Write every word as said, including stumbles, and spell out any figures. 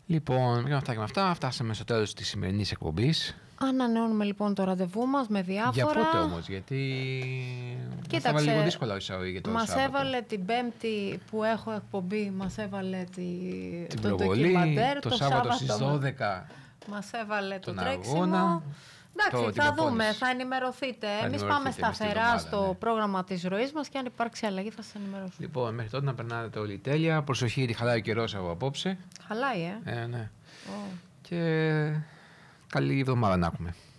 Λοιπόν, με αυτά και με αυτά, φτάσαμε στο τέλος της σημερινής εκπομπής. Ανανεώνουμε λοιπόν το ραντεβού μας με διάφορα. Για πότε όμως, γιατί κοίταξε, μας έβαλε λίγο δύσκολα η για το μας Σάββατο. Έβαλε την Πέμπτη που έχω εκπομπή, μας έβαλε τη... την το ντοκιμαντέρ, το, το Σάββατο, Σάββατο στις δώδεκα μας έβαλε το τρέξιμο. Αγώνα. Εντάξει, το, θα δούμε, θα ενημερωθείτε. Εμείς πάμε σταθερά στο ναι. πρόγραμμα της ροής μας και αν υπάρξει αλλαγή θα σας ενημερώσουμε. Λοιπόν, μέχρι τότε να περνάτε όλοι τέλεια. Προσοχή, γιατί χαλάει ο καιρός από απόψε. Χαλάει, ε. ε ναι. Oh. Και καλή εβδομάδα να έχουμε.